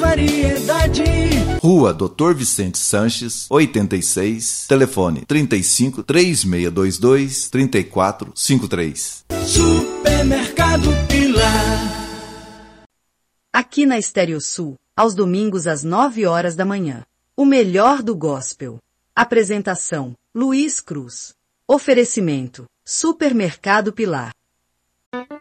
variedade. Rua Dr. Vicente Sanches, 86, telefone 35 3622 3453. Supermercado Pilar. Aqui na Estéreo Sul, aos domingos às 9 horas da manhã. O melhor do gospel. Apresentação: Luiz Cruz. Oferecimento: Supermercado Pilar.